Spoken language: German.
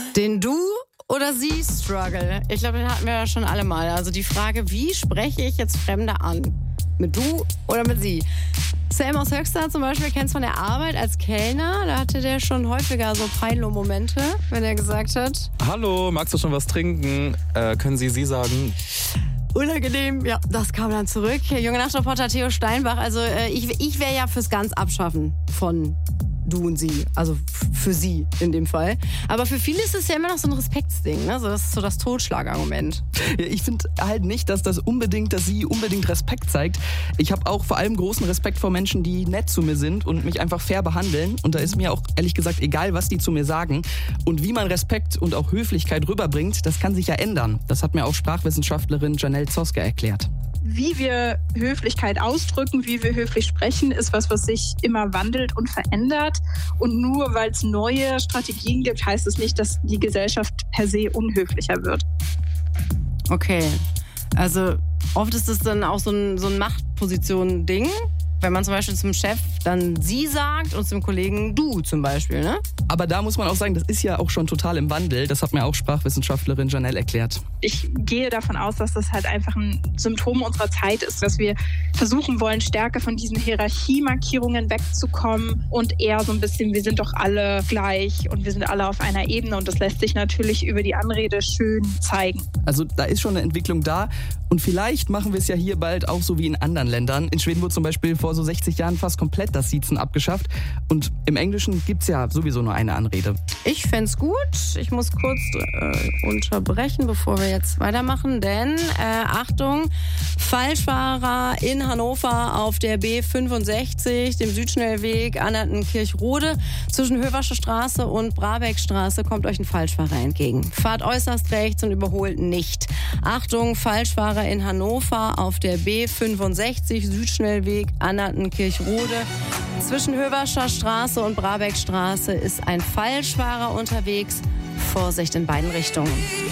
Den Du- oder Sie-Struggle. Ich glaube, den hatten wir ja schon alle mal. Also die Frage, wie spreche ich jetzt Fremde an? Mit Du oder mit Sie? Sam aus Höxter zum Beispiel kennt es von der Arbeit als Kellner. Da hatte der schon häufiger so Peinlo-Momente, wenn er gesagt hat: Hallo, magst du schon was trinken? Können Sie sagen? Unangenehm, ja, das kam dann zurück. Junge Nachtreporter Theo Steinbach. Also ich wäre ja fürs ganz Abschaffen von Du und Sie, also für Sie in dem Fall. Aber für viele ist es ja immer noch so ein Respektsding, ne? So, das ist so das Totschlagargument. Ja, ich finde halt nicht, dass Sie unbedingt Respekt zeigt. Ich habe auch vor allem großen Respekt vor Menschen, die nett zu mir sind und mich einfach fair behandeln. Und da ist mir auch ehrlich gesagt egal, was die zu mir sagen. Und wie man Respekt und auch Höflichkeit rüberbringt, das kann sich ja ändern. Das hat mir auch Sprachwissenschaftlerin Janelle Zoske erklärt. Wie wir Höflichkeit ausdrücken, wie wir höflich sprechen, ist was sich immer wandelt und verändert. Und nur weil es neue Strategien gibt, heißt es nicht, dass die Gesellschaft per se unhöflicher wird. Okay, also oft ist es dann auch so ein Machtposition-Ding. Wenn man zum Beispiel zum Chef dann Sie sagt und zum Kollegen Du zum Beispiel, ne? Aber da muss man auch sagen, das ist ja auch schon total im Wandel. Das hat mir auch Sprachwissenschaftlerin Janelle erklärt. Ich gehe davon aus, dass das halt einfach ein Symptom unserer Zeit ist, dass wir versuchen wollen, stärker von diesen Hierarchiemarkierungen wegzukommen und eher so ein bisschen, wir sind doch alle gleich und wir sind alle auf einer Ebene, und das lässt sich natürlich über die Anrede schön zeigen. Also da ist schon eine Entwicklung da, und vielleicht machen wir es ja hier bald auch so wie in anderen Ländern. In Schweden wurde zum Beispiel vor so 60 Jahren fast komplett das Siezen abgeschafft, und im Englischen gibt es ja sowieso nur eine Anrede. Ich fänd's gut. Ich muss kurz unterbrechen, bevor wir jetzt weitermachen, denn Achtung, Falschfahrer in Hannover auf der B65, dem Südschnellweg Annertenkirchrode. Zwischen Höversche Straße und Brabeckstraße kommt euch ein Falschfahrer entgegen. Fahrt äußerst rechts und überholt nicht. Achtung, Falschfahrer in Hannover auf der B65, Südschnellweg Annertenkirchrode. Zwischen Höverscher Straße und Brabeckstraße ist ein Falschfahrer unterwegs. Vorsicht in beiden Richtungen.